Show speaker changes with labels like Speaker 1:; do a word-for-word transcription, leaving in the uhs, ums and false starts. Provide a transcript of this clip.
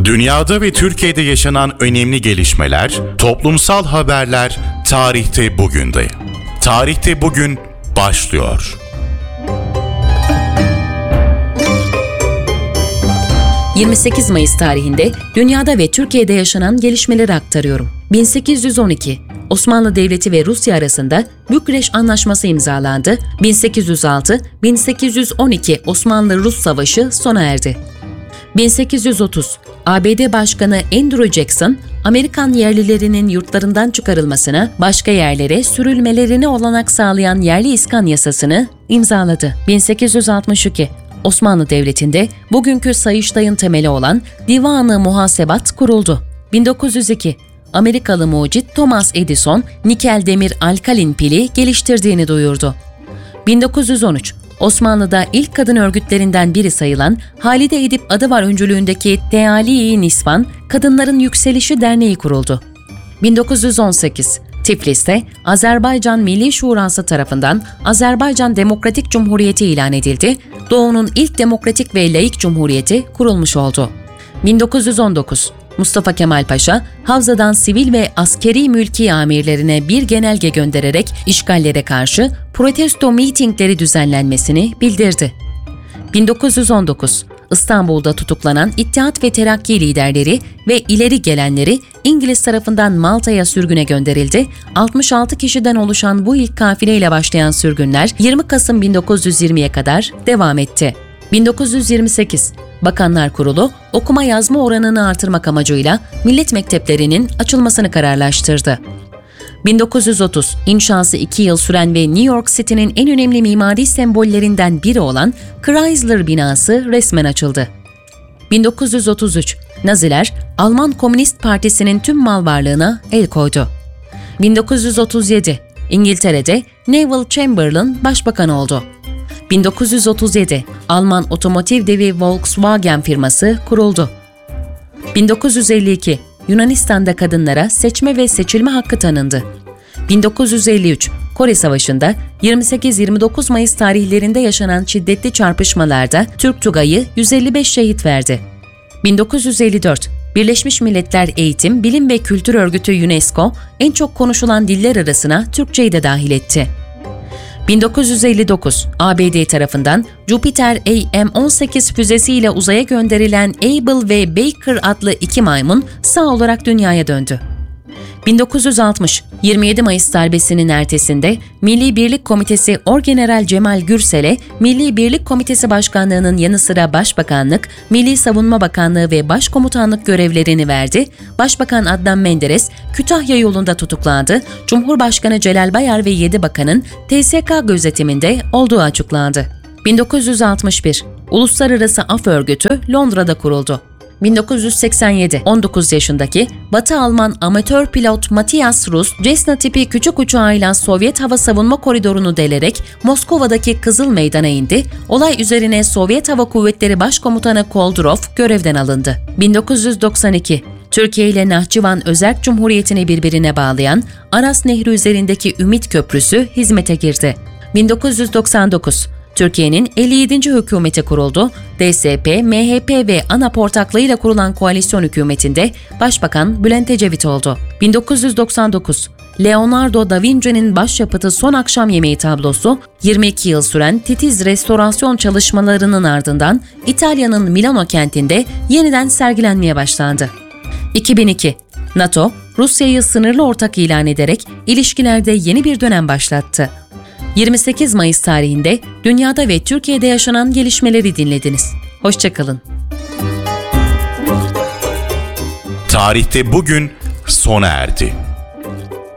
Speaker 1: Dünyada ve Türkiye'de yaşanan önemli gelişmeler, toplumsal haberler tarihte bugünde. Tarihte bugün başlıyor.
Speaker 2: yirmi sekiz Mayıs tarihinde dünyada ve Türkiye'de yaşanan gelişmeleri aktarıyorum. bin sekiz yüz on iki Osmanlı Devleti ve Rusya arasında Bükreş Anlaşması imzalandı. bin sekiz yüz altı bin sekiz yüz on iki Osmanlı-Rus Savaşı sona erdi. bin sekiz yüz otuz A B D Başkanı Andrew Jackson, Amerikan yerlilerinin yurtlarından çıkarılmasına, başka yerlere sürülmelerine olanak sağlayan yerli iskan yasasını imzaladı. bin sekiz yüz altmış iki Osmanlı Devleti'nde bugünkü Sayıştay'ın temeli olan Divan-ı Muhasebat kuruldu. bin dokuz yüz iki Amerikalı mucit Thomas Edison, nikel demir alkalin pili geliştirdiğini duyurdu. bin dokuz yüz on üç Osmanlı'da ilk kadın örgütlerinden biri sayılan Halide Edip Adıvar öncülüğündeki Teali-i Nisvan, Kadınların Yükselişi Derneği kuruldu. bin dokuz yüz on sekiz Tiflis'te Azerbaycan Milli Şurası tarafından Azerbaycan Demokratik Cumhuriyeti ilan edildi, Doğu'nun ilk demokratik ve laik cumhuriyeti kurulmuş oldu. bin dokuz yüz on dokuz Mustafa Kemal Paşa, Havza'dan sivil ve askeri mülki amirlerine bir genelge göndererek işgallere karşı protesto mitingleri düzenlenmesini bildirdi. bin dokuz yüz on dokuz İstanbul'da tutuklanan İttihat ve Terakki liderleri ve ileri gelenleri İngiliz tarafından Malta'ya sürgüne gönderildi. altmış altı kişiden oluşan bu ilk kafileyle başlayan sürgünler yirmi Kasım bin dokuz yüz yirmiye kadar devam etti. bin dokuz yüz yirmi sekiz Bakanlar Kurulu, okuma yazma oranını artırmak amacıyla millet mekteplerinin açılmasını kararlaştırdı. bin dokuz yüz otuz İnşası iki yıl süren ve New York City'nin en önemli mimari sembollerinden biri olan Chrysler binası resmen açıldı. bin dokuz yüz otuz üç Naziler, Alman Komünist Partisi'nin tüm mal varlığına el koydu. bin dokuz yüz otuz yedi İngiltere'de Neville Chamberlain başbakan oldu. bin dokuz yüz otuz yedi Alman otomotiv devi Volkswagen firması kuruldu. bin dokuz yüz elli iki Yunanistan'da kadınlara seçme ve seçilme hakkı tanındı. bin dokuz yüz elli üç Kore Savaşı'nda yirmi sekiz yirmi dokuz Mayıs tarihlerinde yaşanan şiddetli çarpışmalarda Türk Tugayı yüz elli beş şehit verdi. bin dokuz yüz elli dört Birleşmiş Milletler Eğitim, Bilim ve Kültür Örgütü UNESCO en çok konuşulan diller arasına Türkçeyi de dahil etti. bin dokuz yüz elli dokuz A B D tarafından Jupiter A M on sekiz füzesiyle uzaya gönderilen Able ve Baker adlı iki maymun sağ olarak dünyaya döndü. bin dokuz yüz altmış yirmi yedi Mayıs darbesinin ertesinde Milli Birlik Komitesi Orgeneral Cemal Gürsel'e Milli Birlik Komitesi Başkanlığı'nın yanı sıra Başbakanlık, Milli Savunma Bakanlığı ve Başkomutanlık görevlerini verdi. Başbakan Adnan Menderes Kütahya yolunda tutuklandı. Cumhurbaşkanı Celal Bayar ve yedi bakanın T S K gözetiminde olduğu açıklandı. bin dokuz yüz altmış bir Uluslararası Af Örgütü Londra'da kuruldu. bin dokuz yüz seksen yedi on dokuz yaşındaki Batı Alman amatör pilot Matthias Rus, Cessna tipi küçük uçağıyla Sovyet hava savunma koridorunu delerek Moskova'daki Kızıl Meydan'a indi. Olay üzerine Sovyet Hava Kuvvetleri Başkomutanı Koldurov görevden alındı. bin dokuz yüz doksan iki Türkiye ile Nahçıvan Özerk Cumhuriyeti'ni birbirine bağlayan Aras Nehri üzerindeki Ümit Köprüsü hizmete girdi. bin dokuz yüz doksan dokuz Türkiye'nin elli yedinci hükümeti kuruldu. D S P, M H P ve ANAP ortaklığıyla kurulan koalisyon hükümetinde Başbakan Bülent Ecevit oldu. bin dokuz yüz doksan dokuz Leonardo da Vinci'nin başyapıtı Son Akşam Yemeği tablosu, yirmi iki yıl süren titiz restorasyon çalışmalarının ardından İtalya'nın Milano kentinde yeniden sergilenmeye başlandı. iki bin iki NATO, Rusya'yı sınırlı ortak ilan ederek ilişkilerde yeni bir dönem başlattı. yirmi sekiz Mayıs tarihinde dünyada ve Türkiye'de yaşanan gelişmeleri dinlediniz. Hoşça kalın.
Speaker 1: Tarihte bugün sona erdi.